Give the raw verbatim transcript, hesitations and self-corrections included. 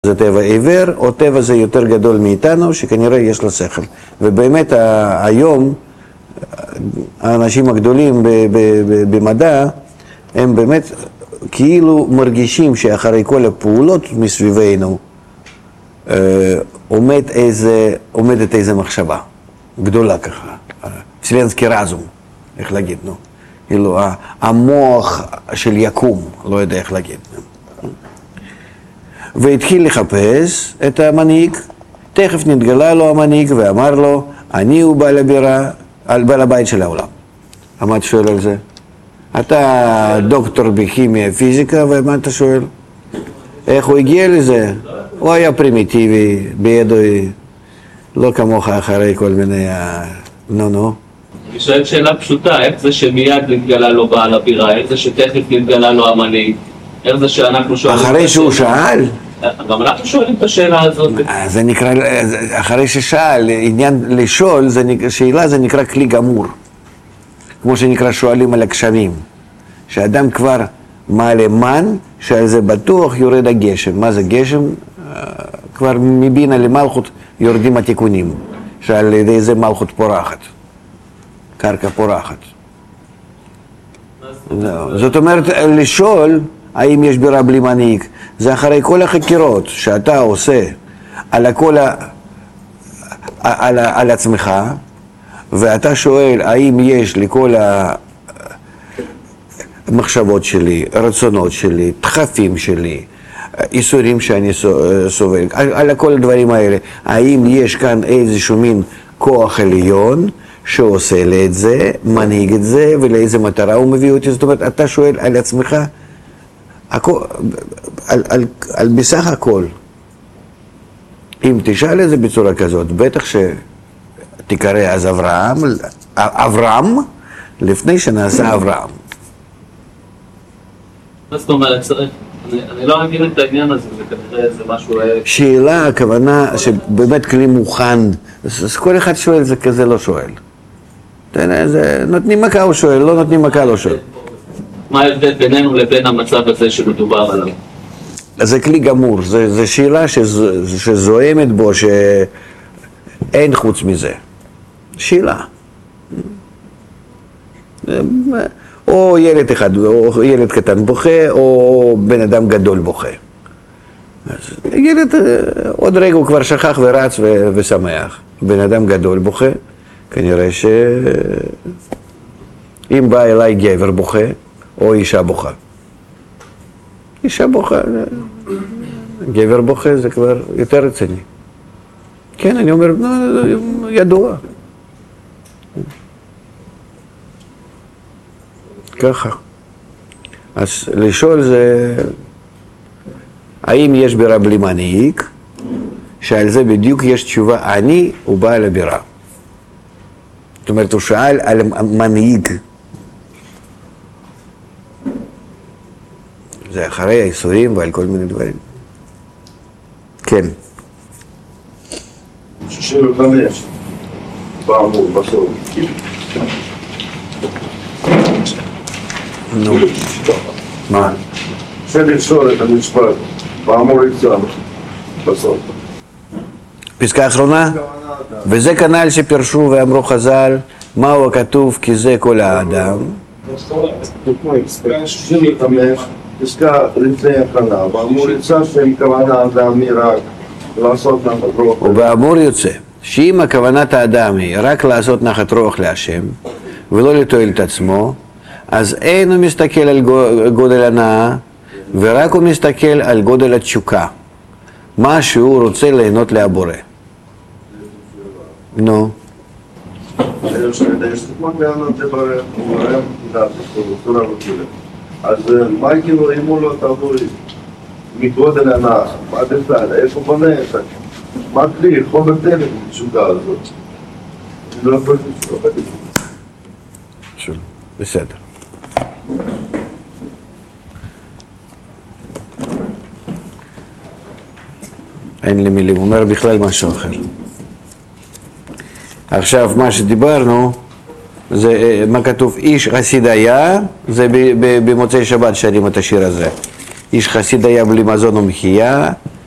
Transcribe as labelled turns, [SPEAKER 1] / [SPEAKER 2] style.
[SPEAKER 1] זה טבע עיוור, או טבע זה יותר גדול מאיתנו, שכנראה יש לו שכל. ובאמת היום, האנשים הגדולים במדע, הם באמת כאילו מרגישים שאחרי כל הפעולות מסביבנו, עומד איזה, עומדת איזה מחשבה גדולה ככה, פסלנסקי רזום, איך להגיד, נו. כאילו, המוח של יקום, לא יודע איך להגיד. והתחיל לחפש את המנהיג, תכף נתגלה לו המנהיג ואמר לו, אני הוא בעל הבירה, בעל הבית של העולם. מה אתה שואל על זה? אתה דוקטור בכימיה פיזיקה, ומה אתה שואל? איך הוא הגיע לזה? הוא היה פרימיטיבי, בדואי, לא כמוך אחרי כל מיני... נו נו.
[SPEAKER 2] אני שואל שאלה פשוטה, איך זה שמיד נתגלה לו בעל הבירה, איך זה שתכף נתגלה לו המנהיג? איך זה שאנחנו שואלים...
[SPEAKER 1] אחרי שהוא שאל?
[SPEAKER 2] גם אנחנו שואלים את השאלה הזאת.
[SPEAKER 1] זה נקרא, אחרי ששאל, עניין לשאול, שאלה זה נקרא כלי גמור. כמו שנקרא שואלים על הגשמים. שאדם כבר מעלה מן, שעל זה בטוח יורד הגשם. מה זה גשם? כבר מבינה למלכות יורדים התיקונים. שעל ידי זה מלכות פורחת. קרקע פורחת. זאת אומרת, לשאול... האם יש בירה בלי מנהיג? זה אחרי כל החקירות שאתה עושה על, הכל ה... על, ה... על עצמך, ואתה שואל האם יש לכל המחשבות שלי, רצונות שלי, דחפים שלי, איסורים שאני סובל, על, על כל הדברים האלה, האם יש כאן איזשהו מין כוח עליון שעושה לי את זה, מנהיג את זה, ולאיזה מטרה הוא מביא אותי? זאת אומרת, אתה שואל על עצמך, הכל, על, על, על בסך הכל, אם תשאל את זה בצורה כזאת, בטח שתקרא אז אברהם, אברהם, לפני שנעשה אברהם.
[SPEAKER 2] מה זאת אומרת? אני, אני לא מבין את העניין הזה, זה כנראה זה משהו...
[SPEAKER 1] שאלה, הכוונה שבאמת כלי מוכן, אז כל אחד שואל זה כזה לא שואל. זה, נותנים מכה הוא שואל, לא נותנים מכה לא שואל.
[SPEAKER 2] מה ההבדל בינינו לבין המצב הזה שמדובר עליו?
[SPEAKER 1] זה כלי גמור, זו שאלה שז, שזוהמת בו שאין חוץ מזה. שאלה. או ילד אחד, או ילד קטן בוכה, או בן אדם גדול בוכה. ילד, עוד רגע הוא כבר שכח ורץ ו, ושמח. בן אדם גדול בוכה, כנראה שאם בא אליי גבר בוכה, או אישה בוכה. אישה בוכה, גבר בוכה זה כבר יותר רציני. כן, אני אומר, ידוע. ככה. אז לשאול זה, האם יש בירה בלי מנהיג? שעל זה בדיוק יש תשובה, אני הוא בעל הבירה. זאת אומרת, הוא שאל על מנהיג. זה אחרי האיסורים ועל כל מיני דברים. כן.
[SPEAKER 3] שישים וחמש, באמור, בסוף.
[SPEAKER 1] נו. מה?
[SPEAKER 3] זה לשאול את המשפט, באמור יצא, בסוף.
[SPEAKER 1] פסקה אחרונה? וזה כנ"ל שפרשו ואמרו חז"ל, מהו הכתוב כי זה כל האדם?
[SPEAKER 3] שישים וחמש, פסקה לפני הכנה, באמור יצא שהם כוונה אדם היא רק לעשות נחת רוח.
[SPEAKER 1] ובאמור יוצא, שאם הכוונת האדם היא רק לעשות נחת רוח להשם, ולא לתועל את עצמו, אז אין הוא מסתכל על גודל הנאה, ורק הוא מסתכל על גודל התשוקה, מה שהוא רוצה ליהנות להבורא. נו.
[SPEAKER 3] אז מה כאילו אם הוא לא תבוא מגודל הנאה, מה תפעל, איפה בונה את זה? מה כלי, חומר טלם בתשוקה הזאת? אני לא יכול לשאול.
[SPEAKER 1] שוב, בסדר. אין לי מילים, הוא אומר בכלל משהו אחר. עכשיו, מה שדיברנו, זה מה כתוב, איש חסיד היה, זה במוצאי שבת שרים את השיר הזה. איש חסיד היה בלי מזון ומחיה,